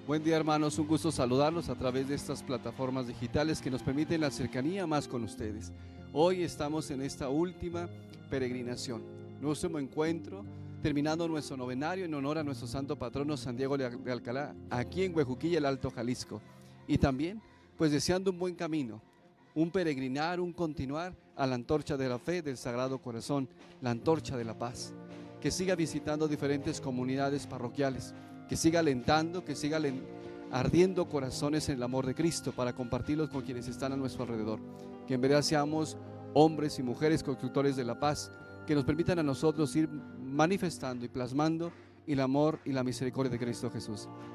Buen día, hermanos, un gusto saludarlos a través de estas plataformas digitales que nos permiten la cercanía más con ustedes. Hoy estamos en esta última peregrinación, nuestro encuentro, terminando nuestro novenario en honor a nuestro santo patrono San Diego de Alcalá, aquí en Huejuquilla, el Alto Jalisco. Y también, pues deseando un buen camino, un peregrinar, un continuar a la antorcha de la fe del Sagrado Corazón, la antorcha de la paz, que siga visitando diferentes comunidades parroquiales, que siga alentando, que siga ardiendo corazones en el amor de Cristo para compartirlos con quienes están a nuestro alrededor. Que en verdad seamos hombres y mujeres constructores de la paz, que nos permitan a nosotros ir manifestando y plasmando el amor y la misericordia de Cristo Jesús.